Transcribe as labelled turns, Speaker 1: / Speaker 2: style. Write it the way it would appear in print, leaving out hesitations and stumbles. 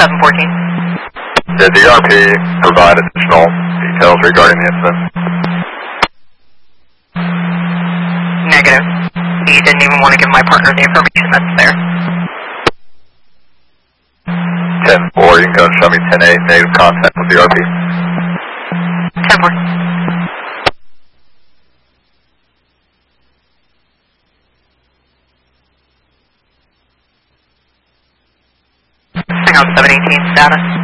Speaker 1: 714.
Speaker 2: Did the RP provide additional details regarding the incident?
Speaker 1: Negative. He didn't even want to give my partner the information that's there.
Speaker 2: 10-4, you can go and show me 10-8, negative contact with the RP.
Speaker 1: 10-4. Hang on, 718 status.